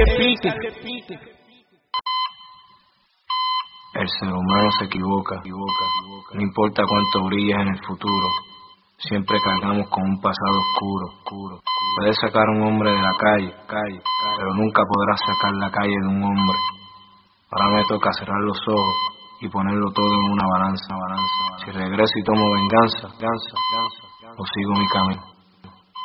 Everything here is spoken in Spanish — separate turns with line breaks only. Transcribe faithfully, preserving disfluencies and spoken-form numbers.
repique.
El ser humano se equivoca, equivoca, equivoca. No importa cuánto brilles en el futuro, siempre cargamos con un pasado oscuro, oscuro. Puedes sacar a un hombre de la calle, calle, calle, pero nunca podrás sacar la calle de un hombre. Ahora me toca cerrar los ojos y ponerlo todo en una balanza, balanza, balanza. Si regreso y tomo venganza, venganza, venganza, o sigo mi camino.